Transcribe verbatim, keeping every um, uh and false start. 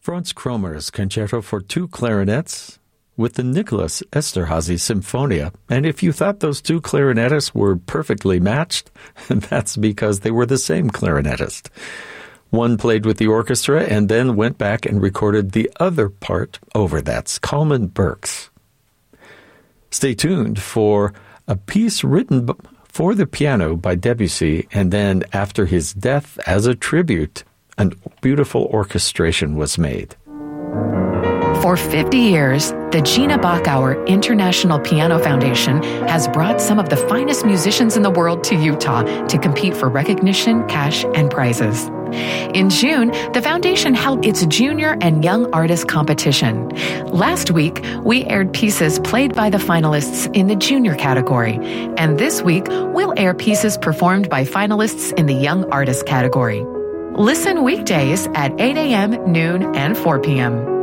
Franz Kromer's Concerto for Two Clarinets with the Nicholas Esterhazy Symphonia. And if you thought those two clarinetists were perfectly matched, that's because they were the same clarinetist. One played with the orchestra and then went back and recorded the other part over. That's Coleman Burks. Stay tuned for a piece written for the piano by Debussy, and then after his death, as a tribute, a beautiful orchestration was made. For fifty years, the Gina Bachauer International Piano Foundation has brought some of the finest musicians in the world to Utah to compete for recognition, cash, and prizes. In June, the foundation held its Junior and Young Artist Competition. Last week, we aired pieces played by the finalists in the Junior category, and this week, we'll air pieces performed by finalists in the Young Artist category. Listen weekdays at eight a.m., noon, and four p.m.